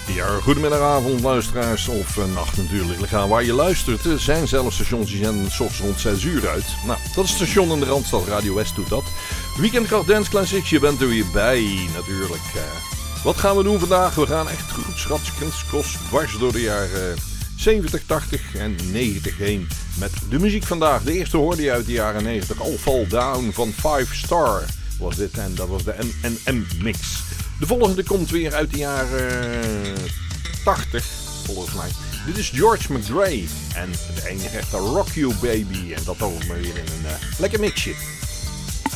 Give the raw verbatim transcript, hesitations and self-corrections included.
Ja, goedemiddagavond luisteraars, of uh, nacht natuurlijk. Legaal waar je luistert. Er zijn zelfs stations die zenden s ochtends rond zes uur uit. Nou, dat is het station in de Randstad, Radio West doet dat. Weekend Dance Classics, je bent er weer bij natuurlijk. Uh, wat gaan we doen vandaag? We gaan echt goed schatskens dwars door de jaren zeventig, tachtig en negentig heen. Met de muziek vandaag. De eerste hoorde je uit de jaren negentig. All Fall Down van Five Star was dit en dat was de M en M mix. De volgende komt weer uit de jaren tachtig, volgens mij. Dit is George McGray en de enige echte Rock You Baby. En dat ook maar weer in een uh, lekker mixje.